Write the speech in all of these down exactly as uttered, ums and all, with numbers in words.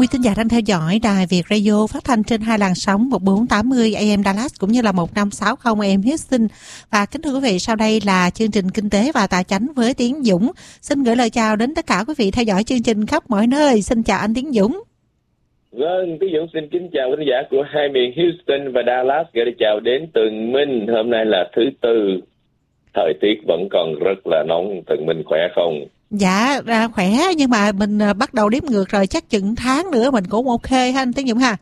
Quý thính giả đang theo dõi Đài Việt Radio phát thanh trên hai làn sóng một bốn tám mươi A M Dallas cũng như là một năm sáu mươi A M Houston. Và kính thưa quý vị, sau đây là chương trình Kinh tế và Tài chánh với Tiến Dũng. Xin gửi lời chào đến tất cả quý vị theo dõi chương trình khắp mọi nơi. Xin chào anh Tiến Dũng. Vâng, Tiến Dũng xin kính chào quý thính giả của hai miền Houston và Dallas. Gửi lời chào đến Tường Minh. Hôm nay là thứ Tư. Thời tiết vẫn còn rất là nóng. Tường Minh khỏe không? Dạ à, khỏe, nhưng mà mình à, bắt đầu đếm ngược rồi, chắc chừng tháng nữa mình cũng ok ha anh Tiến Dũng ha.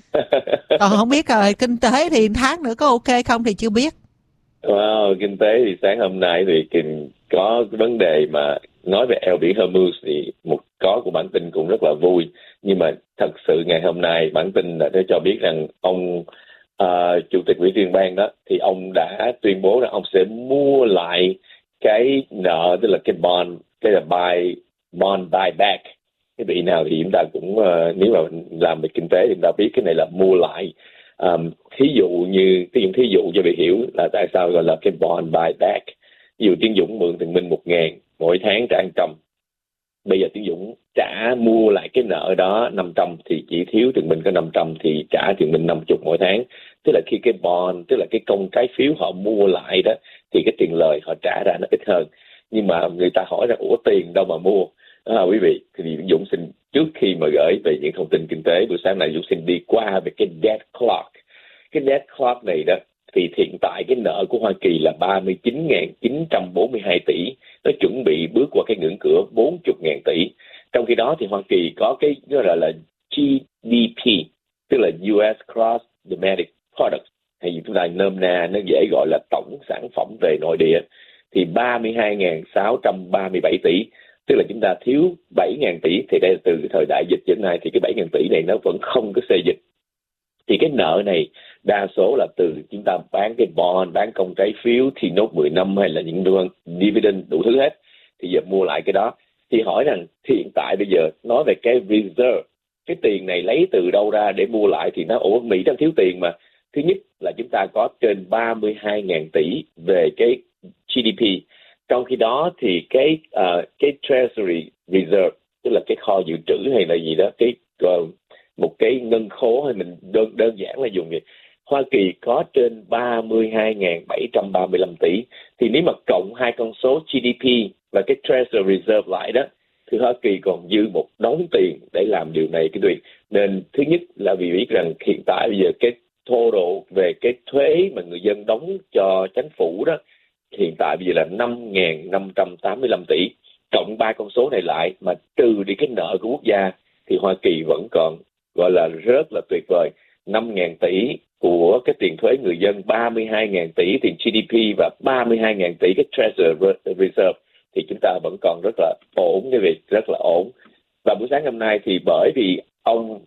Còn không biết rồi kinh tế thì tháng nữa có ok không thì chưa biết. Wow, kinh tế thì sáng hôm nay thì có cái vấn đề mà nói về eo biển Hormuz thì một có của bản tin cũng rất là vui, nhưng mà thật sự ngày hôm nay bản tin đã cho biết rằng ông uh, chủ tịch Ủy viên bang đó thì ông đã tuyên bố rằng ông sẽ mua lại cái nợ, tức là cái bond, cái là buy bond buyback. Cái vị nào thì chúng ta cũng uh, nếu mà làm về kinh tế thì chúng ta biết cái này là mua lại. Um, thí dụ như cái dụng thí dụ cho bị hiểu là tại sao gọi là cái bond buyback. Ví dụ Tiến Dũng mượn Tường Minh một ngàn mỗi tháng trả một trăm, bây giờ Tiến Dũng trả mua lại cái nợ đó năm trăm thì chỉ thiếu Tường Minh có năm trăm thì trả Tường Minh năm mươi mỗi tháng. Tức là khi cái bond, tức là cái công trái phiếu họ mua lại đó thì cái tiền lời họ trả ra nó ít hơn. Nhưng mà người ta hỏi rằng ủa tiền đâu mà mua à, quý vị, thì Dũng xin trước khi mà gửi về những thông tin kinh tế buổi sáng này, Dũng xin đi qua về cái debt clock. Cái debt clock này đó thì hiện tại cái nợ của Hoa Kỳ là ba mươi chín nghìn chín trăm bốn mươi hai tỷ, nó chuẩn bị bước qua cái ngưỡng cửa bốn mươi nghìn tỷ. Trong khi đó thì Hoa Kỳ có cái nó gọi là G D P, tức là U S Gross Domestic Product, hay chúng ta nôm na nó dễ gọi là tổng sản phẩm về nội địa, thì ba mươi hai nghìn sáu trăm ba mươi bảy tỷ, tức là chúng ta thiếu bảy nghìn tỷ. Thì đây từ thời đại dịch đến nay thì cái bảy nghìn tỷ này nó vẫn không có xê dịch. Thì cái nợ này đa số là từ chúng ta bán cái bond, bán công trái phiếu, thì nốt mười năm hay là những đường dividend đủ thứ hết. Thì giờ mua lại cái đó. Thì hỏi rằng hiện tại bây giờ nói về cái reserve, cái tiền này lấy từ đâu ra để mua lại, thì nó ủa Mỹ đang thiếu tiền mà. Thứ nhất là chúng ta có trên ba mươi hai nghìn tỷ về cái G D P. Trong khi đó thì cái uh, cái Treasury Reserve, tức là cái kho dự trữ hay là gì đó, cái uh, một cái ngân khố, hay mình đơn đơn giản là dùng vậy, Hoa Kỳ có trên ba mươi hai nghìn bảy trăm ba mươi lăm tỷ. Thì nếu mà cộng hai con số G D P và cái Treasury Reserve lại đó, thì Hoa Kỳ còn dư một đống tiền để làm điều này cái điều. Nên thứ nhất là vì biết rằng hiện tại bây giờ cái total về cái thuế mà người dân đóng cho chính phủ đó hiện tại bây giờ là năm nghìn năm trăm tám mươi lăm tỷ. Cộng ba con số này lại mà trừ đi cái nợ của quốc gia thì Hoa Kỳ vẫn còn gọi là rất là tuyệt vời, năm nghìn tỷ của cái tiền thuế người dân, ba mươi hai nghìn tỷ tiền G D P và ba mươi hai nghìn tỷ cái Treasury Reserve, thì chúng ta vẫn còn rất là ổn, cái việc rất là ổn. Và buổi sáng hôm nay thì bởi vì ông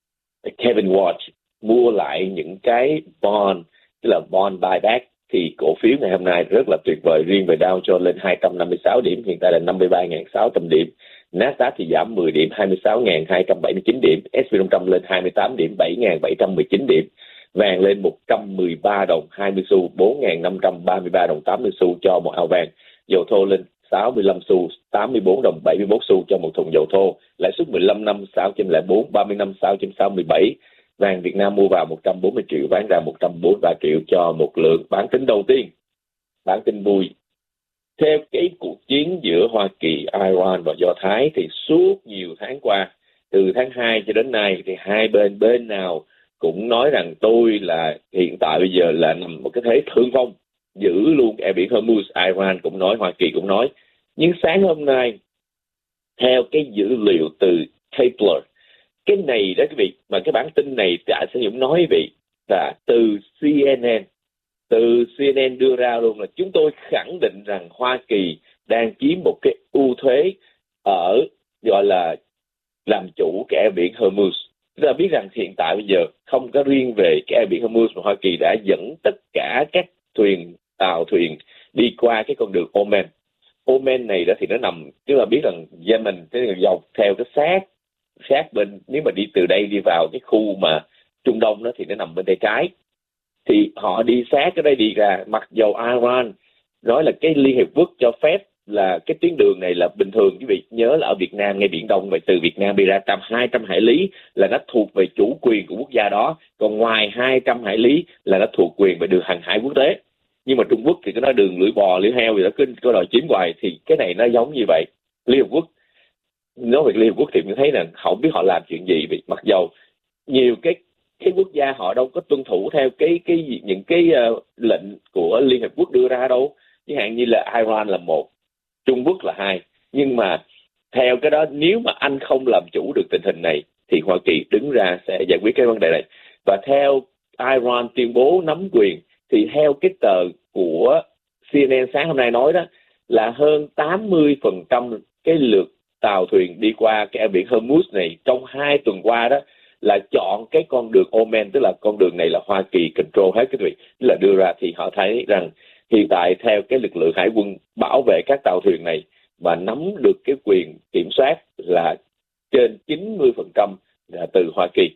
Kevin Watch mua lại những cái bond, tức là bond buyback, thì cổ phiếu ngày hôm nay rất là tuyệt vời. Riêng về Dow Jones lên hai trăm năm mươi sáu điểm, hiện tại là năm mươi ba nghìn sáu trăm điểm. Nasdaq thì giảm mười điểm, hai mươi sáu nghìn hai trăm bảy mươi chín điểm. S and P năm trăm lên hai mươi tám điểm, bảy nghìn bảy trăm mười chín điểm. Vàng lên một trăm mười ba đồng hai mươi xu, bốn nghìn năm trăm ba mươi ba đồng tám mươi xu cho một ao vàng. Dầu thô lên sáu mươi lăm xu, tám mươi tư đồng bảy mươi mốt xu cho một thùng dầu thô. Lãi suất mười lăm năm sáu trăm lẻ bốn, ba mươi năm sáu trăm sáu mươi bảy. Vàng Việt Nam mua vào một trăm bốn mươi triệu, bán ra một trăm bốn mươi ba triệu cho một lượng. Bản tin đầu tiên, bản tin vui. Theo cái cuộc chiến giữa Hoa Kỳ, Iran và Do Thái thì suốt nhiều tháng qua, từ tháng hai cho đến nay, thì hai bên bên nào cũng nói rằng tôi là hiện tại bây giờ là nằm một cái thế thượng phong, giữ luôn eo biển Hormuz. Iran cũng nói, Hoa Kỳ cũng nói. Nhưng sáng hôm nay, theo cái dữ liệu từ Kepler, cái này đó quý vị, mà cái bản tin này đã sẽ Dũng nói vị là từ C N N, từ C N N đưa ra luôn là chúng tôi khẳng định rằng Hoa Kỳ đang chiếm một cái ưu thế ở gọi là làm chủ cái eo biển Hormuz. Chúng ta biết rằng hiện tại bây giờ không có riêng về cái eo biển Hormuz mà Hoa Kỳ đã dẫn tất cả các thuyền tàu thuyền đi qua cái con đường Oman. Oman này đó thì nó nằm, chúng ta biết rằng Yemen cái dọc theo cái sát sát bên, nếu mà đi từ đây đi vào cái khu mà Trung Đông đó thì nó nằm bên tay trái. Thì họ đi sát cái đây đi ra, mặc dầu Iran nói là cái Liên Hiệp Quốc cho phép là cái tuyến đường này là bình thường. Quý vị nhớ là ở Việt Nam, ngay Biển Đông, vậy từ Việt Nam đi ra trăm hai trăm hải lý là nó thuộc về chủ quyền của quốc gia đó, còn ngoài hai trăm hải lý là nó thuộc quyền về đường hàng hải quốc tế. Nhưng mà Trung Quốc thì cái nói đường lưỡi bò lưỡi heo gì đó cứ có đòi chiếm hoài, thì cái này nó giống như vậy. Liên Hợp Quốc, nói về Liên Hợp Quốc thì mình thấy là không biết họ làm chuyện gì, vì mặc dầu nhiều cái cái quốc gia họ đâu có tuân thủ theo cái cái những cái uh, lệnh của Liên Hợp Quốc đưa ra đâu. Chẳng hạn như là Iran là một, Trung Quốc là hai. Nhưng mà theo cái đó, nếu mà anh không làm chủ được tình hình này thì Hoa Kỳ đứng ra sẽ giải quyết cái vấn đề này. Và theo Iran tuyên bố nắm quyền thì theo cái tờ của C N N sáng hôm nay nói đó là hơn tám mươi phần trăm cái lượt tàu thuyền đi qua cái eo biển Hormuz này trong hai tuần qua đó là chọn cái con đường Oman, tức là con đường này là Hoa Kỳ control hết cái việc là đưa ra. Thì họ thấy rằng hiện tại theo cái lực lượng hải quân bảo vệ các tàu thuyền này và nắm được cái quyền kiểm soát là trên chín mươi phần trăm là từ Hoa Kỳ.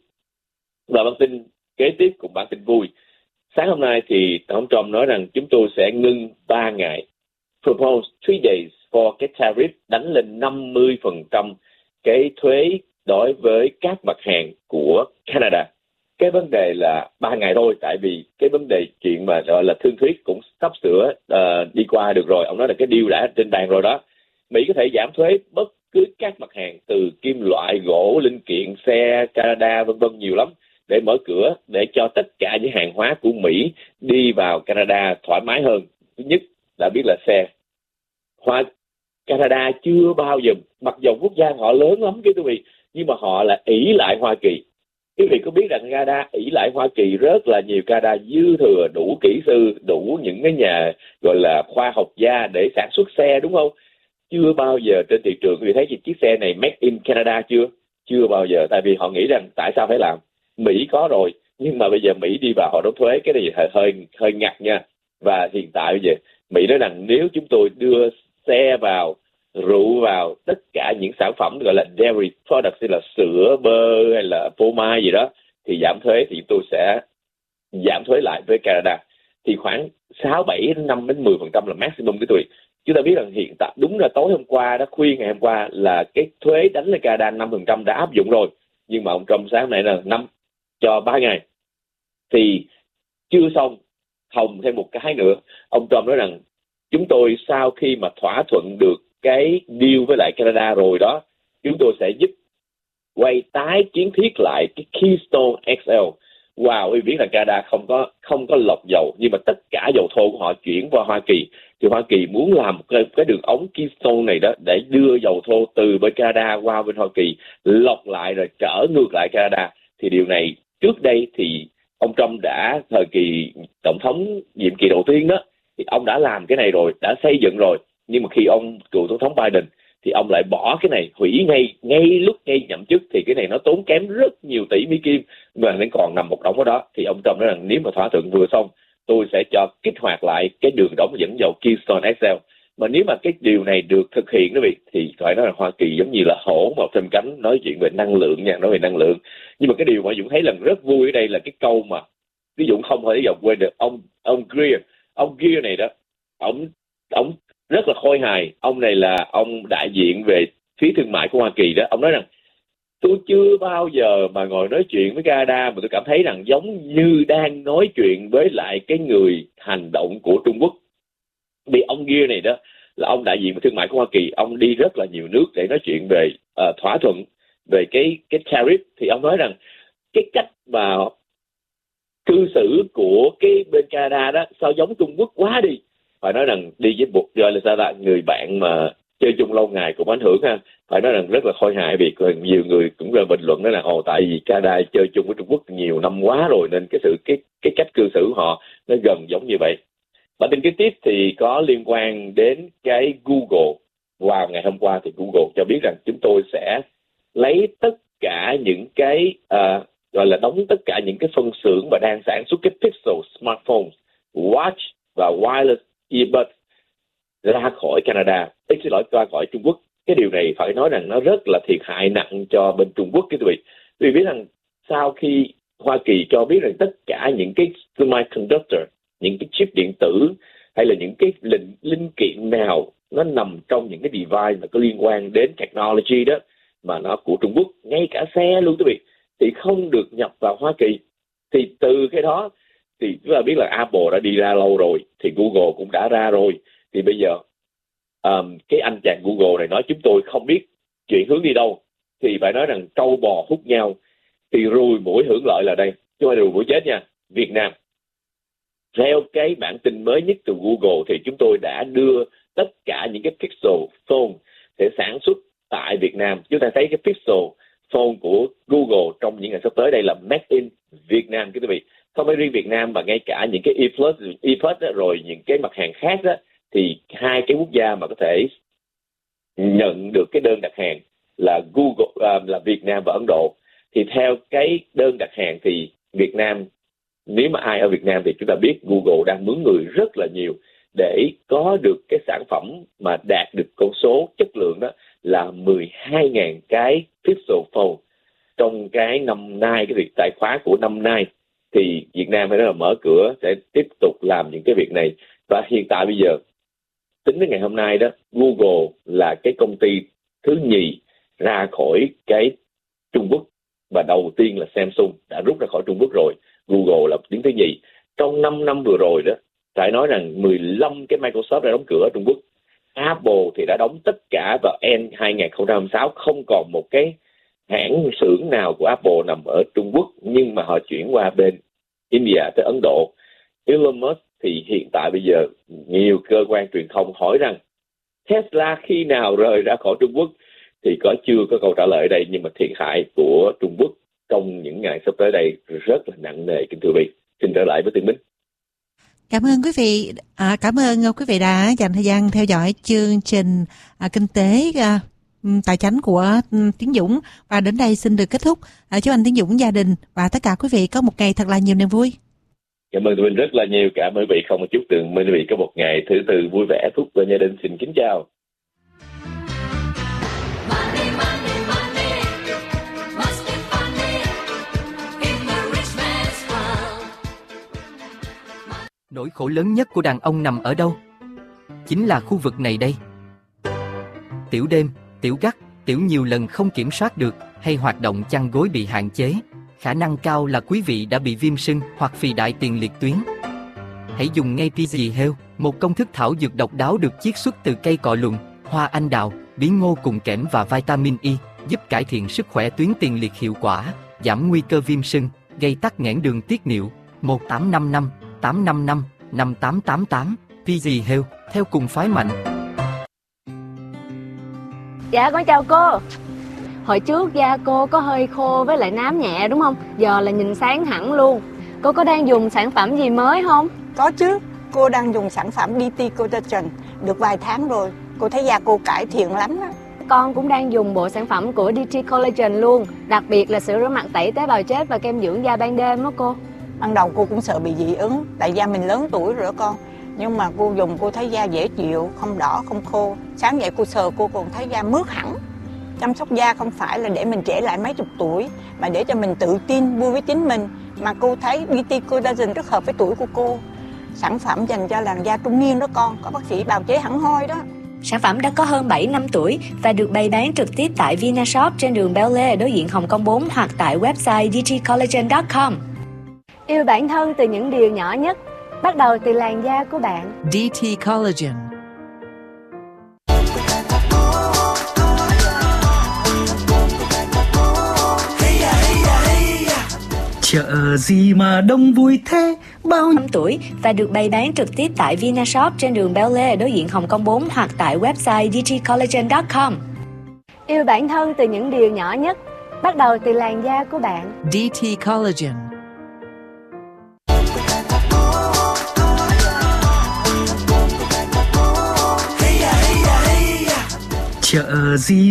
Và bản tin kế tiếp cũng bản tin vui. Sáng hôm nay thì Tổng thống Trump nói rằng chúng tôi sẽ ngưng ba ngày, propose three days for cái tariff, đánh lên năm mươi phần trăm cái thuế đối với các mặt hàng của Canada. Cái vấn đề là ba ngày thôi, tại vì cái vấn đề chuyện mà gọi là thương thuyết cũng sắp sửa uh, đi qua được rồi. Ông nói là cái deal đã trên bàn rồi đó. Mỹ có thể giảm thuế bất cứ các mặt hàng từ kim loại, gỗ, linh kiện, xe, Canada vân vân nhiều lắm, để mở cửa để cho tất cả những hàng hóa của Mỹ đi vào Canada thoải mái hơn. Thứ nhất đã biết là xe. Hoa Canada chưa bao giờ, mặc dù quốc gia họ lớn lắm cái quý vị, nhưng mà họ là ỷ lại Hoa Kỳ. Quý vị có biết rằng Canada ỷ lại Hoa Kỳ rất là nhiều. Canada dư thừa đủ kỹ sư, đủ những cái nhà gọi là khoa học gia để sản xuất xe, đúng không? Chưa bao giờ trên thị trường quý vị thấy chiếc xe này made in Canada chưa? Chưa bao giờ, tại vì họ nghĩ rằng tại sao phải làm? Mỹ có rồi, nhưng mà bây giờ Mỹ đi vào họ đóng thuế, cái này hơi hơi, hơi ngặt nha. Và hiện tại bây giờ Mỹ nói rằng nếu chúng tôi đưa xe vào, rượu vào, tất cả những sản phẩm gọi là dairy products như là sữa, bơ hay là phô mai gì đó thì giảm thuế, thì tôi sẽ giảm thuế lại với Canada. Thì khoảng sáu, bảy, năm đến mười phần trăm là maximum cái tuổi. Chúng ta biết rằng hiện tại đúng là tối hôm qua đó, khuya ngày hôm qua là cái thuế đánh lên Canada năm phần trăm đã áp dụng rồi. Nhưng mà ông Trump sáng nay là năm cho ba ngày. Thì chưa xong, hồng thêm một cái nữa. Ông Trump nói rằng chúng tôi sau khi mà thỏa thuận được cái deal với lại Canada rồi đó, chúng tôi sẽ giúp quay tái kiến thiết lại cái Keystone ích lờ. Wow, quý vị biết là Canada không có không có lọc dầu, nhưng mà tất cả dầu thô của họ chuyển qua Hoa Kỳ. Thì Hoa Kỳ muốn làm cái, cái đường ống Keystone này đó để đưa dầu thô từ bên Canada qua bên Hoa Kỳ, lọc lại rồi trở ngược lại Canada. Thì điều này trước đây thì ông Trump đã, thời kỳ tổng thống nhiệm kỳ đầu tiên đó, thì ông đã làm cái này rồi, đã xây dựng rồi. Nhưng mà khi ông cựu tổng thống Biden thì ông lại bỏ cái này, hủy ngay ngay lúc ngay nhậm chức. Thì cái này nó tốn kém rất nhiều tỷ Mỹ Kim, mà nó còn nằm một đống ở đó. Thì ông Trump nói rằng nếu mà thỏa thuận vừa xong, tôi sẽ cho kích hoạt lại cái đường ống dẫn dầu Keystone ích lờ. Mà nếu mà cái điều này được thực hiện đó vị, thì phải nói là Hoa Kỳ giống như là hổ mọc thêm cánh, nói chuyện về năng lượng nha, nói về năng lượng. Nhưng mà cái điều mà Dũng thấy là rất vui ở đây là cái câu mà ví dụ không thể dọc quên được ông ông Greer, ông Greer này đó, ông ông rất là khôi hài. Ông này là ông đại diện về phía thương mại của Hoa Kỳ đó. Ông nói rằng tôi chưa bao giờ mà ngồi nói chuyện với Canada mà tôi cảm thấy rằng giống như đang nói chuyện với lại cái người hành động của Trung Quốc. Vì ông Gear này đó là ông đại diện về thương mại của Hoa Kỳ, ông đi rất là nhiều nước để nói chuyện về uh, thỏa thuận về cái cái tariff. Thì ông nói rằng cái cách mà cư xử của cái bên Canada đó sao giống Trung Quốc quá đi. Phải nói rằng đi với một gọi là sao là người bạn mà chơi chung lâu ngày cũng ảnh hưởng ha. Phải nói rằng rất là khôi hài, vì nhiều người cũng ra bình luận đó là ồ tại vì Canada chơi chung với Trung Quốc nhiều năm quá rồi nên cái sự cái cái cách cư xử họ nó gần giống như vậy. Bản tin kế tiếp thì có liên quan đến cái Google. Vào ngày hôm qua thì Google cho biết rằng chúng tôi sẽ lấy tất cả những cái uh, gọi là đóng tất cả những cái phân xưởng mà đang sản xuất cái Pixel smartphones, watch và wireless earbuds ra khỏi Canada, ít xin lỗi ra khỏi Trung Quốc. Cái điều này phải nói rằng nó rất là thiệt hại nặng cho bên Trung Quốc cái vị. Vì biết rằng sau khi Hoa Kỳ cho biết rằng tất cả những cái semiconductor, những cái chip điện tử hay là những cái linh, linh kiện nào nó nằm trong những cái device mà có liên quan đến technology đó, mà nó của Trung Quốc, ngay cả xe luôn quý vị, thì không được nhập vào Hoa Kỳ. Thì từ cái đó thì chúng ta biết là Apple đã đi ra lâu rồi, thì Google cũng đã ra rồi. Thì bây giờ um, cái anh chàng Google này nói chúng tôi không biết chuyện hướng đi đâu, thì phải nói rằng trâu bò hút nhau, thì ruồi muỗi hưởng lợi là đây, chứ không phải ruồi muỗi chết nha. Việt Nam, theo cái bản tin mới nhất từ Google thì chúng tôi đã đưa tất cả những cái Pixel phone để sản xuất tại Việt Nam. Chúng ta thấy cái Pixel phone của Google trong những ngày sắp tới đây là made in Việt Nam, quý vị. Không phải riêng Việt Nam mà ngay cả những cái ePlus, ePlus đó, rồi những cái mặt hàng khác đó, thì hai cái quốc gia mà có thể nhận được cái đơn đặt hàng là Google, à, là Việt Nam và Ấn Độ. Thì theo cái đơn đặt hàng thì Việt Nam, nếu mà ai ở Việt Nam thì chúng ta biết Google đang mướn người rất là nhiều để có được cái sản phẩm mà đạt được con số chất lượng đó là mười hai nghìn cái Pixel phone trong cái năm nay, cái việc tài khóa của năm nay. Thì Việt Nam phải nói là mở cửa sẽ tiếp tục làm những cái việc này. Và hiện tại bây giờ, tính đến ngày hôm nay đó, Google là cái công ty thứ nhì ra khỏi cái Trung Quốc, và đầu tiên là Samsung đã rút ra khỏi Trung Quốc rồi. Google là đứng thứ nhì. Trong năm năm vừa rồi đó, phải nói rằng mười lăm cái Microsoft đã đóng cửa ở Trung Quốc. Apple thì đã đóng tất cả vào end hai không hai sáu, không còn một cái hãng xưởng nào của Apple nằm ở Trung Quốc, nhưng mà họ chuyển qua bên India tới Ấn Độ. Elon Musk thì hiện tại bây giờ nhiều cơ quan truyền thông hỏi rằng Tesla khi nào rời ra khỏi Trung Quốc, thì có chưa có câu trả lời ở đây, nhưng mà thiệt hại của Trung Quốc trong những ngày sắp tới đây rất là nặng nề, kính thưa quý vị. Xin trở lại với Tiên Minh. Cảm ơn quý vị, à, cảm ơn quý vị đã dành thời gian theo dõi chương trình à, kinh tế à, tài chánh của Tiến Dũng, và đến đây xin được kết thúc. À, chúc anh Tiến Dũng, gia đình và tất cả quý vị có một ngày thật là nhiều niềm vui. Cảm ơn tụi mình rất là nhiều. Cảm ơn quý vị không một chút từ quý vị có một ngày thứ tư vui vẻ, phúc và gia đình. Xin kính chào. Nỗi khổ lớn nhất của đàn ông nằm ở đâu? Chính là khu vực này đây. Tiểu đêm, tiểu gắt, tiểu nhiều lần không kiểm soát được, hay hoạt động chăn gối bị hạn chế. Khả năng cao là quý vị đã bị viêm sưng hoặc phì đại tiền liệt tuyến. Hãy dùng ngay pê giê Health, một công thức thảo dược độc đáo được chiết xuất từ cây cọ luận, hoa anh đào, bí ngô cùng kẽm và vitamin E, giúp cải thiện sức khỏe tuyến tiền liệt hiệu quả, giảm nguy cơ viêm sưng, gây tắc nghẽn đường tiết niệu. Một tám năm năm tám năm năm năm tám tám tám. pê giê Health, theo cùng phái mạnh. Dạ con chào cô. Hồi trước da cô có hơi khô với lại nám nhẹ đúng không? Giờ là nhìn sáng hẳn luôn. Cô có đang dùng sản phẩm gì mới không? Có chứ, cô đang dùng sản phẩm đê tê Collagen được vài tháng rồi. Cô thấy da cô cải thiện lắm đó. Con cũng đang dùng bộ sản phẩm của đê tê Collagen luôn. Đặc biệt là sữa rửa mặt tẩy tế bào chết và kem dưỡng da ban đêm đó cô. Ban đầu cô cũng sợ bị dị ứng, tại da mình lớn tuổi rồi đó con. Nhưng mà cô dùng cô thấy da dễ chịu, không đỏ, không khô. Sáng dậy cô sờ cô còn thấy da mướt hẳn. Chăm sóc da không phải là để mình trẻ lại mấy chục tuổi, mà để cho mình tự tin, vui với chính mình. Mà cô thấy đê tê Collagen rất hợp với tuổi của cô. Sản phẩm dành cho làn da trung niên đó con, có bác sĩ bào chế hẳn hoi đó. Sản phẩm đã có hơn bảy năm tuổi và được bày bán trực tiếp tại Vinashop trên đường Bel Air đối diện Hồng Kông bốn hoặc tại website d t collagen chấm com. Yêu bản thân từ những điều nhỏ nhất, bắt đầu từ làn da của bạn. đê tê Collagen. Chợ gì mà đông vui thế, bao năm tuổi và được bày bán trực tiếp tại Vinashop trên đường Bel Air đối diện Hồng Kông bốn hoặc tại website d t collagen chấm com. Yêu bản thân từ những điều nhỏ nhất, bắt đầu từ làn da của bạn. đê tê Collagen. chợ gì